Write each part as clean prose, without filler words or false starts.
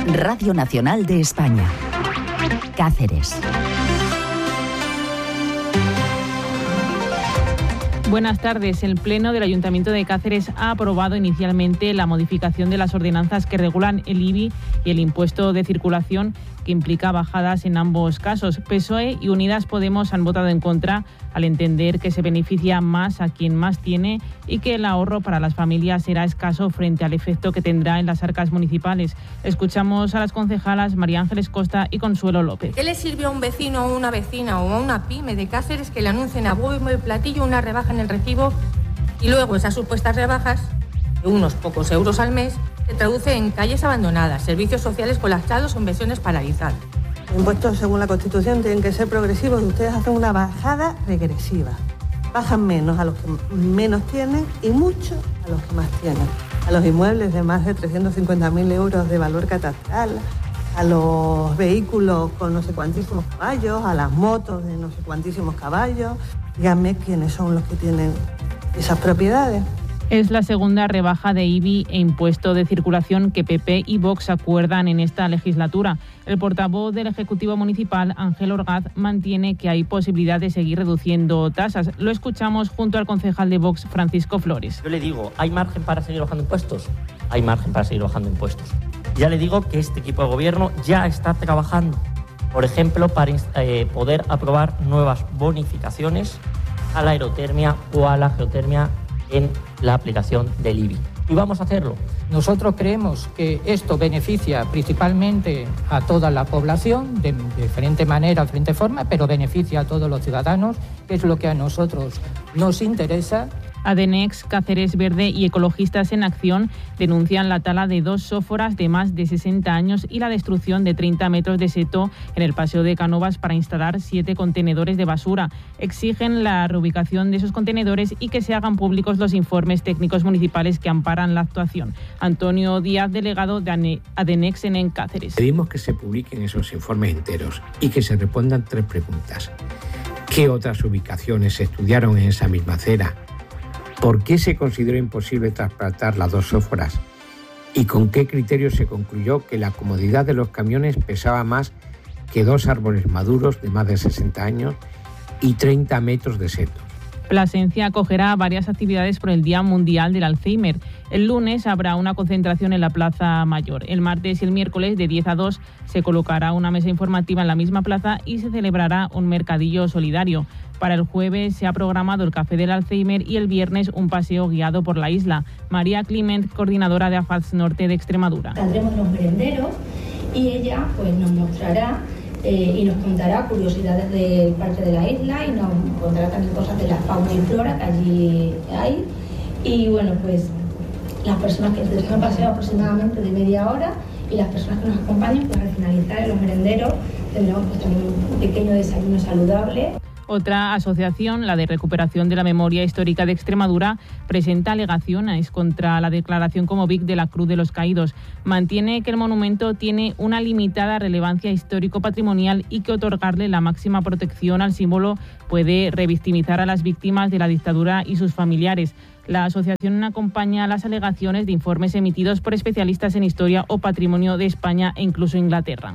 Radio Nacional de España. Cáceres. Buenas tardes. El Pleno del Ayuntamiento de Cáceres ha aprobado inicialmente la modificación de las ordenanzas que regulan el IBI y el impuesto de circulación, que implica bajadas en ambos casos. PSOE y Unidas Podemos han votado en contra al entender que se beneficia más a quien más tiene y que el ahorro para las familias será escaso frente al efecto que tendrá en las arcas municipales. Escuchamos a las concejalas María Ángeles Costa y Consuelo López. ¿Qué le sirve a un vecino o una vecina o a una pyme de Cáceres que le anuncien a bombo y platillo una rebaja en el recibo y luego esas supuestas rebajas de unos pocos euros al mes se traduce en calles abandonadas, servicios sociales colapsados o inversiones paralizadas? Los impuestos, según la Constitución, tienen que ser progresivos y ustedes hacen una bajada regresiva. Bajan menos a los que menos tienen y mucho a los que más tienen. A los inmuebles de más de 350.000 euros de valor catastral, a los vehículos con no sé cuantísimos caballos, a las motos de no sé cuantísimos caballos. Díganme quiénes son los que tienen esas propiedades. Es la segunda rebaja de IBI e impuesto de circulación que PP y Vox acuerdan en esta legislatura. El portavoz del Ejecutivo Municipal, Ángel Orgaz, mantiene que hay posibilidad de seguir reduciendo tasas. Lo escuchamos junto al concejal de Vox, Francisco Flores. Yo le digo, ¿hay margen para seguir bajando impuestos? Hay margen para seguir bajando impuestos. Ya le digo que este equipo de gobierno ya está trabajando, por ejemplo, para poder aprobar nuevas bonificaciones a la aerotermia o a la geotermia en la aplicación del IBI. Y vamos a hacerlo. Nosotros creemos que esto beneficia principalmente a toda la población, de diferente manera, de diferente forma, pero beneficia a todos los ciudadanos, que es lo que a nosotros nos interesa. Adenex, Cáceres Verde y Ecologistas en Acción denuncian la tala de 2 sóforas de más de 60 años y la destrucción de 30 metros de seto en el Paseo de Cánovas para instalar 7 contenedores de basura. Exigen la reubicación de esos contenedores y que se hagan públicos los informes técnicos municipales que amparan la actuación. Antonio Díaz, delegado de Adenex en Cáceres. Pedimos que se publiquen esos informes enteros y que se respondan 3 preguntas. ¿Qué otras ubicaciones se estudiaron en esa misma acera? ¿Por qué se consideró imposible trasplantar las 2 sóforas? ¿Y con qué criterio se concluyó que la comodidad de los camiones pesaba más que 2 árboles maduros de más de 60 años y 30 metros de seto? Plasencia acogerá varias actividades por el Día Mundial del Alzheimer. El lunes habrá una concentración en la Plaza Mayor. El martes y el miércoles de 10 a 2 se colocará una mesa informativa en la misma plaza y se celebrará un mercadillo solidario. Para el jueves se ha programado el Café del Alzheimer y el viernes un paseo guiado por la isla. María Climent, coordinadora de AFADS Norte de Extremadura. Saldremos los merenderos y ella pues nos mostrará y nos contará curiosidades del parque de la isla y nos contará también cosas de la fauna y flora que allí hay. Y bueno, pues las personas que tendrán paseo aproximadamente de media hora y las personas que nos acompañen, pues al finalizar en los merenderos tendremos pues también un pequeño desayuno saludable. Otra asociación, la de Recuperación de la Memoria Histórica de Extremadura, presenta alegaciones contra la declaración como BIC de la Cruz de los Caídos. Mantiene que el monumento tiene una limitada relevancia histórico-patrimonial y que otorgarle la máxima protección al símbolo puede revictimizar a las víctimas de la dictadura y sus familiares. La asociación acompaña las alegaciones de informes emitidos por especialistas en historia o patrimonio de España e incluso Inglaterra.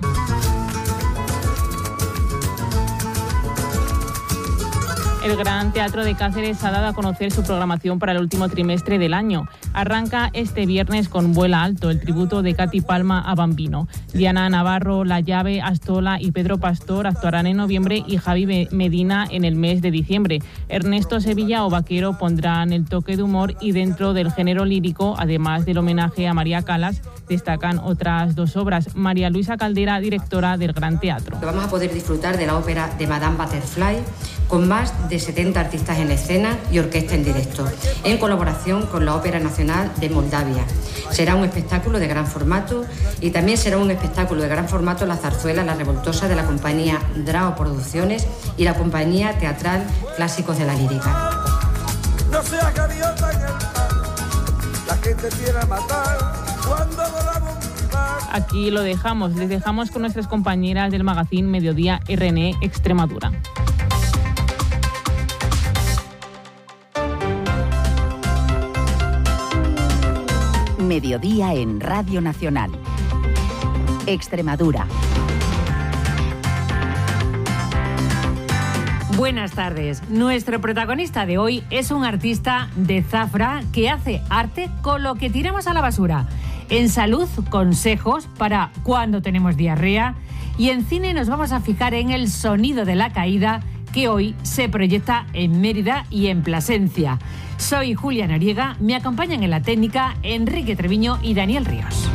El Gran Teatro de Cáceres ha dado a conocer su programación para el último trimestre del año. Arranca este viernes con Vuela Alto, el tributo de Katy Palma a Bambino. Diana Navarro, La Llave, Astola y Pedro Pastor actuarán en noviembre y Javi Medina en el mes de diciembre. Ernesto Sevilla o Vaquero pondrán el toque de humor y dentro del género lírico, además del homenaje a María Callas, destacan otras 2 obras. María Luisa Caldera, directora del Gran Teatro. Vamos a poder disfrutar de la ópera de Madame Butterfly con más de 70 artistas en escena y orquesta en directo, en colaboración con la Ópera Nacional de Moldavia. Será un espectáculo de gran formato y también será un espectáculo de gran formato la zarzuela La Revoltosa de la compañía Drao Producciones y la compañía teatral Clásicos de la Lírica. No seas gaviota en el mar, la gente quiere matar cuando volamos. Aquí lo dejamos, les dejamos con nuestras compañeras del magazine Mediodía RNE Extremadura. Mediodía en Radio Nacional. Extremadura. Buenas tardes. Nuestro protagonista de hoy es un artista de Zafra que hace arte con lo que tiramos a la basura. En salud, consejos para cuando tenemos diarrea. Y en cine nos vamos a fijar en El sonido de la caída, que hoy se proyecta en Mérida y en Plasencia. Soy Julia Noriega, me acompañan en la técnica Enrique Treviño y Daniel Ríos.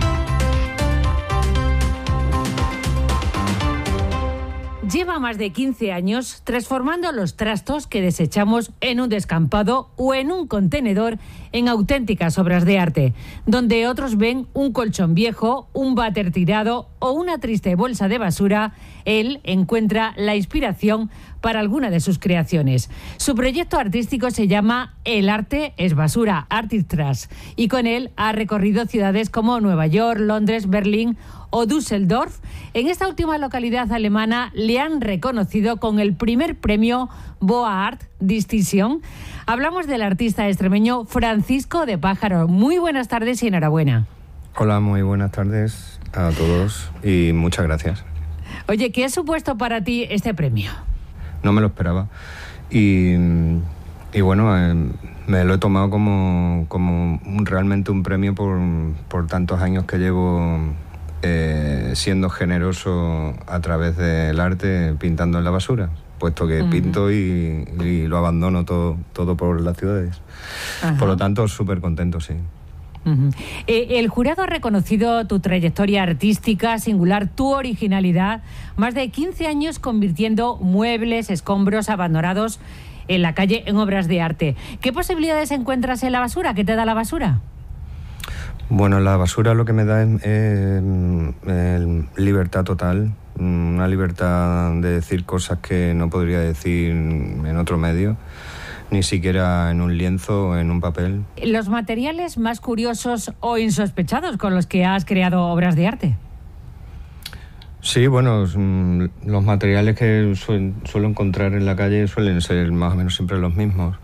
Lleva más de 15 años transformando los trastos que desechamos en un descampado o en un contenedor en auténticas obras de arte, donde otros ven un colchón viejo, un váter tirado o una triste bolsa de basura. Él encuentra la inspiración para alguna de sus creaciones. Su proyecto artístico se llama El arte es basura, Art is Trash, y con él ha recorrido ciudades como Nueva York, Londres, Berlín o Düsseldorf. En esta última localidad alemana le han reconocido con el primer premio Boa Art Distinction. Hablamos del artista extremeño Francisco de Pájaro. Muy buenas tardes y enhorabuena. Hola, muy buenas tardes a todos y muchas gracias. Oye, ¿qué ha supuesto para ti este premio? No me lo esperaba y bueno, me lo he tomado como realmente un premio por tantos años que llevo siendo generoso a través del arte, pintando en la basura, puesto que pinto y lo abandono todo por las ciudades. Ajá. Por lo tanto, súper contento, sí. El jurado ha reconocido tu trayectoria artística singular, tu originalidad, más de 15 años convirtiendo muebles, escombros abandonados en la calle en obras de arte. ¿Qué posibilidades encuentras en la basura? ¿Qué te da la basura? Bueno, la basura lo que me da es libertad total, una libertad de decir cosas que no podría decir en otro medio, ni siquiera en un lienzo o en un papel. ¿Los materiales más curiosos o insospechados con los que has creado obras de arte? Sí, bueno, los materiales que suelo encontrar en la calle suelen ser más o menos siempre los mismos.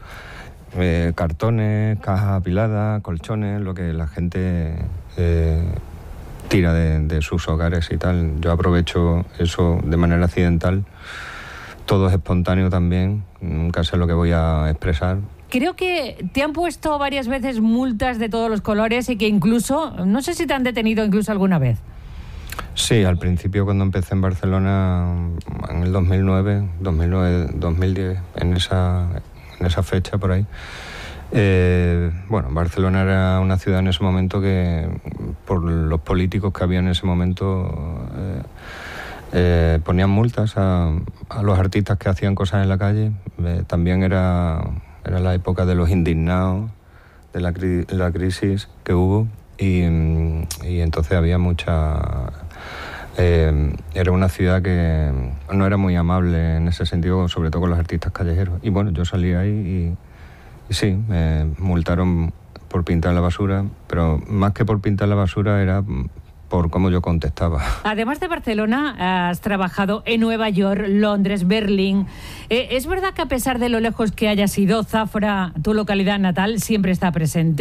Cartones, cajas apiladas, colchones, lo que la gente tira de sus hogares y tal. Yo aprovecho eso de manera accidental. Todo es espontáneo también, nunca sé lo que voy a expresar. Creo que te han puesto varias veces multas de todos los colores y que incluso, no sé si te han detenido incluso alguna vez. Sí, al principio cuando empecé en Barcelona, en el 2009, 2010, en esa fecha por ahí. Bueno, Barcelona era una ciudad en ese momento que, por los políticos que había en ese momento, ponían multas a los artistas que hacían cosas en la calle. También era la época de los indignados, de la crisis que hubo, y entonces había mucha... era una ciudad que no era muy amable en ese sentido, sobre todo con los artistas callejeros. Y bueno, yo salí ahí y sí, me multaron por pintar la basura, pero más que por pintar la basura era por cómo yo contestaba. Además de Barcelona, has trabajado en Nueva York, Londres, Berlín. ¿Es verdad que a pesar de lo lejos que haya sido, Zafra, tu localidad natal, siempre está presente?